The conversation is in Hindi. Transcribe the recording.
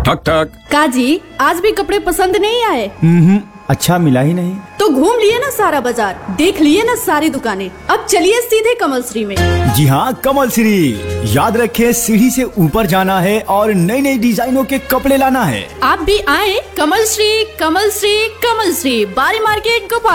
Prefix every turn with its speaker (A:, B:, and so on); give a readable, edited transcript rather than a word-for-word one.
A: ठक ठक।
B: काजी, आज भी कपड़े पसंद नहीं आए?
C: अच्छा मिला ही नहीं।
B: तो घूम लिए ना सारा बाजार, देख लिए ना सारी दुकानें, अब चलिए सीधे कमल श्री में।
C: जी हाँ, कमल श्री। याद रखें, सीढ़ी से ऊपर जाना है और नई नई डिजाइनों के कपड़े लाना है।
B: आप भी आए कमल श्री, कमल श्री, कमल श्री, बारी मार्केट गोपाल।